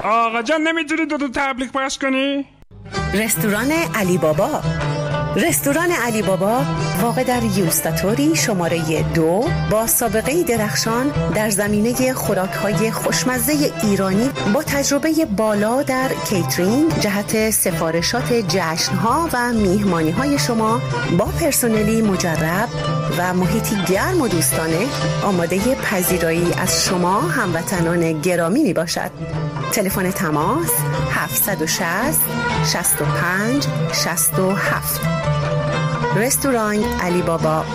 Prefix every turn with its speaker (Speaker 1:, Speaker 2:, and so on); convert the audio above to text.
Speaker 1: آقا جان نمیتونی دو تبلیغ پخش کنی؟
Speaker 2: رستوران علی بابا. رستوران علی بابا واقع در یوستاتوری شماره 2 با سابقه درخشان در زمینه خوراک‌های خوشمزه ایرانی با تجربه بالا در کیترینگ جهت سفارشات جشن‌ها و میهمانی‌های شما با پرسنلی مجرب و محیطی گرم و دوستانه آماده پذیرایی از شما هموطنان گرامی می باشد. تلفن تماس 760 65 67. رستوران علی بابا